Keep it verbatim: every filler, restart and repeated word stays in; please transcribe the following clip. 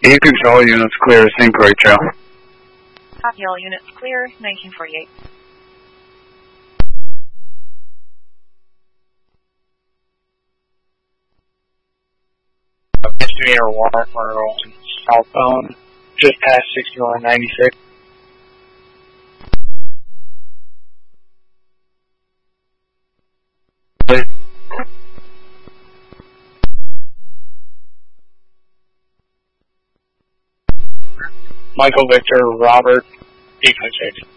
Air Control units clear, Saint Croix Trail. Copy all units clear, nineteen forty-eight. Misdemeanor warrant, we're on southbound, just past sixty-one ninety-six. Michael Victor Robert, eight five six.